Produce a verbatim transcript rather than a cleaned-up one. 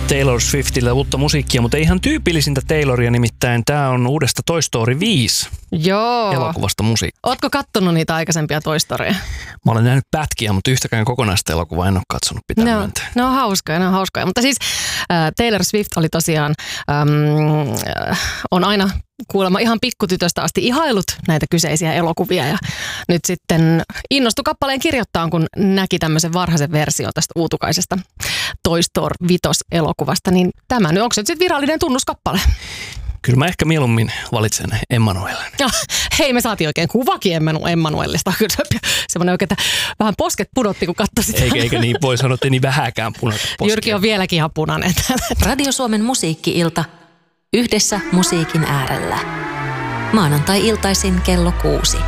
Taylor Swiftillä uutta musiikkia, mutta ei ihan tyypillisintä Tayloria, nimittäin tämä on uudesta Toy Story viisi Joo. elokuvasta musiikkia. Ootko kattonut niitä aikaisempia Toy Storya? Mä olen nähnyt pätkiä, mutta yhtäkään kokonaista elokuvaa en ole katsonut, pitää no, myöntää. Ne on hauskoja, ne on hauskoja. Mutta siis äh, Taylor Swift oli tosiaan, äm, äh, on aina kuulemma ihan pikkutytöstä asti ihailut näitä kyseisiä elokuvia ja nyt sitten innostui kappaleen kirjoittaa, kun näki tämmöisen varhaisen version tästä uutukaisesta Toy Story viisi-elokuvasta, niin tämä nyt, onko se nyt sitten virallinen tunnuskappale? Kyllä mä ehkä mieluummin valitsen Emmanuelen. Ja, hei, me saatiin oikein kuvakin Emmanuelista. Semmoinen oikein, että vähän posket pudotti, kun katsoi sitä. Eikä, eikä niin voi sanoa, että ei niin vähäkään punata poskia. Jyrki on vieläkin ihan punainen. Radio Suomen musiikki-ilta. Yhdessä musiikin äärellä. Maanantai-iltaisin kello kuusi.